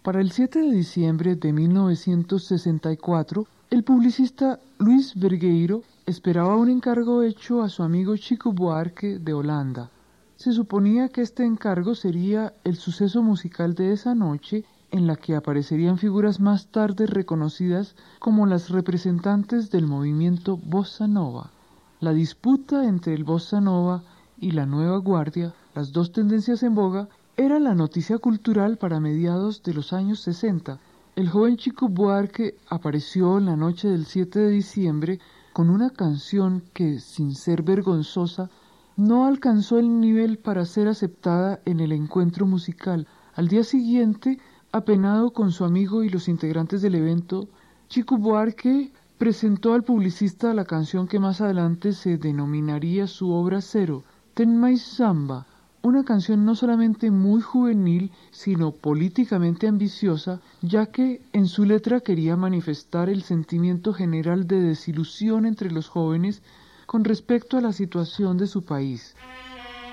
Para el 7 de diciembre de 1964, el publicista Luis Vergueiro esperaba un encargo hecho a su amigo Chico Buarque de Holanda. Se suponía que este encargo sería el suceso musical de esa noche, en la que aparecerían figuras más tarde reconocidas como las representantes del movimiento Bossa Nova. La disputa entre el Bossa Nova y la Nueva Guardia, las dos tendencias en boga, era la noticia cultural para mediados de los años 60. El joven Chico Buarque apareció en la noche del 7 de diciembre con una canción que, sin ser vergonzosa, no alcanzó el nivel para ser aceptada en el encuentro musical. Al día siguiente, apenado con su amigo y los integrantes del evento, Chico Buarque presentó al publicista la canción que más adelante se denominaría su obra cero, Ten Mais Samba, una canción no solamente muy juvenil, sino políticamente ambiciosa, ya que en su letra quería manifestar el sentimiento general de desilusión entre los jóvenes con respecto a la situación de su país.